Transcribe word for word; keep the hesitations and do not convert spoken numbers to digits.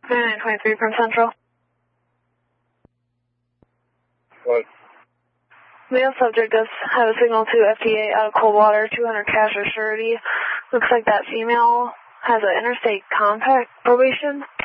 nine twenty-three from Central. What? Male subject does have a signal to F D A out of Coldwater, two hundred cash or surety. Looks like that female has an interstate compact probation.